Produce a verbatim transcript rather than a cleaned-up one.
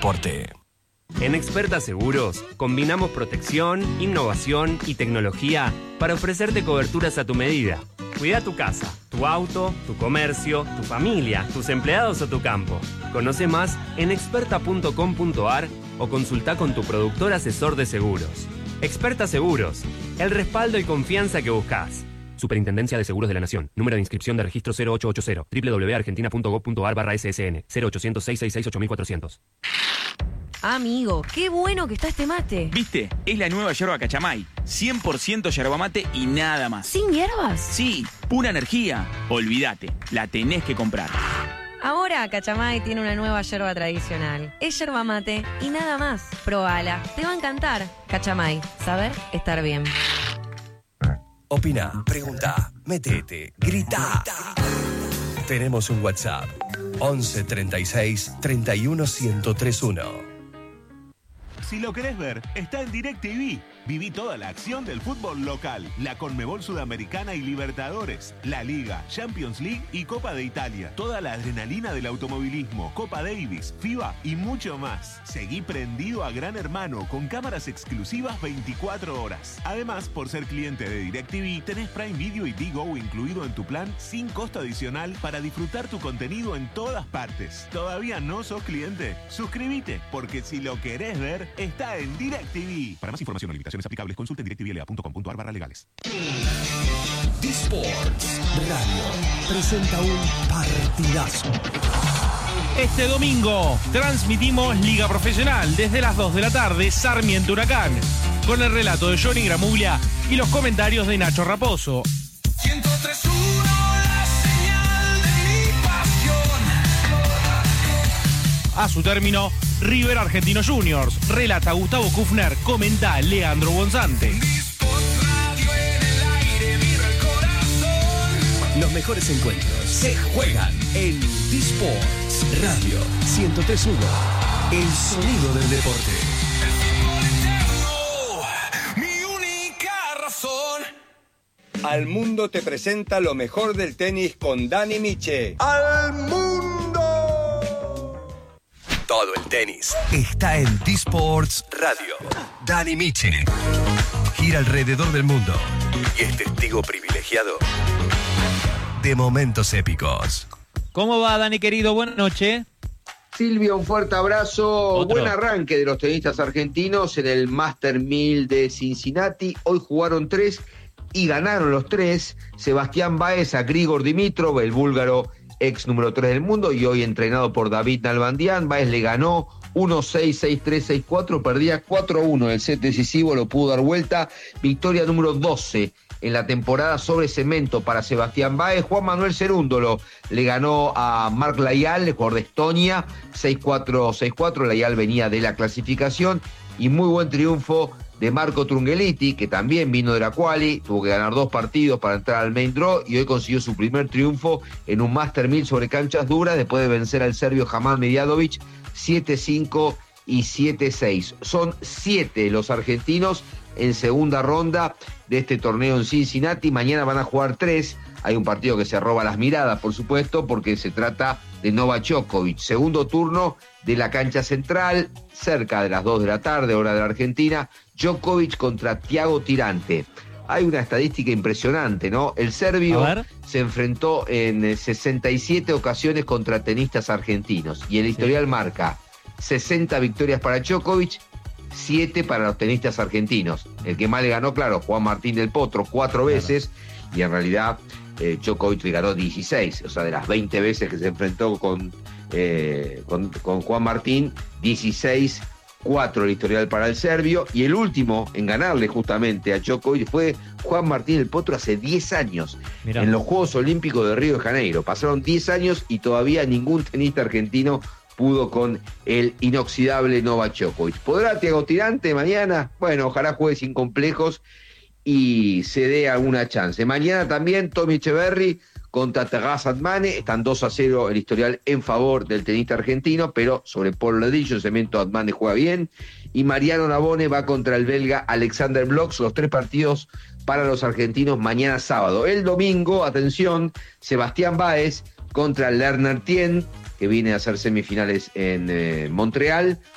deporte. En Experta Seguros, combinamos protección, innovación y tecnología para ofrecerte coberturas a tu medida. Cuida tu casa, tu auto, tu comercio, tu familia, tus empleados o tu campo. Conoce más en experta punto com punto a r o consulta con tu productor asesor de seguros. Experta Seguros, el respaldo y confianza que buscas. Superintendencia de Seguros de la Nación. Número de inscripción de registro cero ocho ocho cero. doble u doble u doble u punto argentina punto gov punto a r barra S S N. cero ochocientos, seiscientos sesenta y seis, ocho mil cuatrocientos. Amigo, qué bueno que está este mate. ¿Viste? Es la nueva yerba Cachamay. cien por ciento yerba mate y nada más. ¿Sin hierbas? Sí, pura energía. Olvídate, la tenés que comprar. Ahora Cachamay tiene una nueva yerba tradicional. Es yerba mate y nada más. Probala, te va a encantar. Cachamay, saber estar bien. Opina, pregunta, metete, grita. Tenemos un WhatsApp. once treinta y seis, treinta y uno, ciento treinta y uno. Si lo querés ver, está en DirecTV. Viví toda la acción del fútbol local, la Conmebol Sudamericana y Libertadores, la Liga, Champions League y Copa de Italia. Toda la adrenalina del automovilismo, Copa Davis, FIBA y mucho más. Seguí prendido a Gran Hermano con cámaras exclusivas veinticuatro horas. Además, por ser cliente de DirecTV, tenés Prime Video y Digo incluido en tu plan sin costo adicional para disfrutar tu contenido en todas partes. ¿Todavía no sos cliente? Suscríbete, porque si lo querés ver, está en DirecTV. Para más información o limitaciones aplicables, consulte en directivl punto com punto a r barra legales. D-Sports Radio presenta un partidazo. Este domingo transmitimos Liga Profesional desde las dos de la tarde, Sarmiento Huracán, con el relato de Johnny Gramuglia y los comentarios de Nacho Raposo. ciento tres punto uno, la señal de mi pasión. A su término, River Argentino Juniors, relata Gustavo Kufner, comenta Leandro Bonzante. Los mejores encuentros se juegan en D-Sports Radio ciento tres punto uno. El sonido del deporte. Mi única razón. Al Mundo te presenta lo mejor del tenis con Dani Miche. ¡Al mundo! Todo el tenis está en D-Sports Radio. Dani Miche gira alrededor del mundo y es testigo privilegiado de momentos épicos. ¿Cómo va, Dani, querido? Buenas noches. Silvio, un fuerte abrazo. Otro. Buen arranque de los tenistas argentinos en el Master mil de Cincinnati. Hoy jugaron tres y ganaron los tres. Sebastián Báez a Grigor Dimitrov, el búlgaro ex número tres del mundo y hoy entrenado por David Nalbandian. Báez le ganó uno seis, seis tres, seis cuatro, perdía cuatro uno. El set decisivo lo pudo dar vuelta. Victoria número doce en la temporada sobre cemento para Sebastián Báez. Juan Manuel Cerúndolo le ganó a Marc Layal, el jugador de Estonia, seis cuatro, seis cuatro. Layal venía de la clasificación y muy buen triunfo de Marco Trungelliti, que también vino de la quali, tuvo que ganar dos partidos para entrar al main draw y hoy consiguió su primer triunfo en un Master mil sobre canchas duras después de vencer al serbio Hamad Medjadovic siete cinco y siete seis. Son siete los argentinos en segunda ronda de este torneo en Cincinnati. Mañana van a jugar tres. Hay un partido que se roba las miradas, por supuesto, porque se trata de Novak Djokovic. Segundo turno de la cancha central, cerca de las dos de la tarde, hora de la Argentina. Djokovic contra Thiago Tirante. Hay una estadística impresionante, ¿no? El serbio se enfrentó en sesenta y siete ocasiones contra tenistas argentinos y el historial sí. marca sesenta victorias para Djokovic, siete para los tenistas argentinos. El que más le ganó, claro, Juan Martín del Potro, cuatro veces, claro. Y en realidad eh, Djokovic le ganó dieciséis, o sea, de las veinte veces que se enfrentó con, eh, con, con Juan Martín, dieciséis, cuatro el historial para el serbio, y el último en ganarle justamente a Djokovic fue Juan Martín del Potro hace diez años, Mirá. en los Juegos Olímpicos de Río de Janeiro. Pasaron diez años y todavía ningún tenista argentino pudo con el inoxidable Novak Djokovic. ¿Podrá Thiago Tirante mañana? Bueno, ojalá juegue sin complejos y se dé alguna chance. Mañana también Tommy Echeverry contra Taras Admane. Están dos a cero el historial en favor del tenista argentino, pero sobre Polo Ladrillo, el cemento Admane juega bien. Y Mariano Navone va contra el belga Alexander Bloch. Los tres partidos para los argentinos mañana sábado. El domingo, atención, Sebastián Báez contra Lerner Tien, que viene a hacer semifinales en eh, Montreal.